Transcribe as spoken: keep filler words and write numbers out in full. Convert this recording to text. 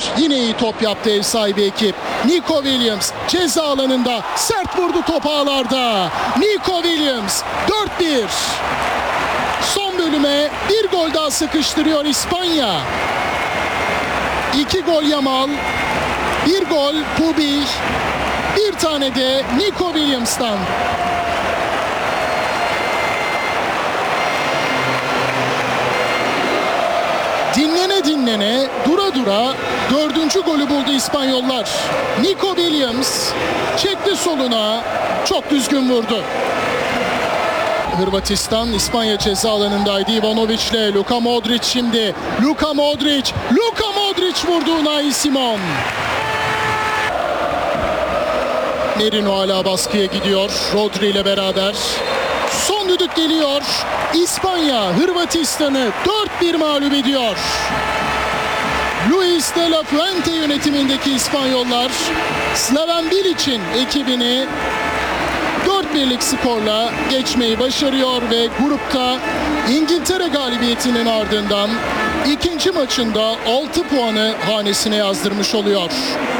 Yine iyi top yaptı ev sahibi ekip. Nico Williams ceza alanında sert vurdu, top ağlarda. Nico Williams dört bir. Son bölüme bir gol daha sıkıştırıyor İspanya. İki gol Yamal, bir gol Pubi, bir tane de Nico Williams'tan. Dinlene dinlene, dura dura dördüncü golü buldu İspanyollar. Nico Williams çekti soluna, çok düzgün vurdu. Hırvatistan İspanya ceza alanındaydı. Ivanovic'le Luka Modric şimdi. Luka Modric, Luka Modric vurdu Unai Simon. Merino hala baskıya gidiyor Rodri ile beraber. Son düdük geliyor. İspanya Hırvatistan'ı dört bir mağlup ediyor. Luis de la Fuente yönetimindeki İspanyollar Slaven Bilic'in ekibini dört birlik skorla geçmeyi başarıyor ve grupta İngiltere galibiyetinin ardından ikinci maçında altı puanı hanesine yazdırmış oluyor.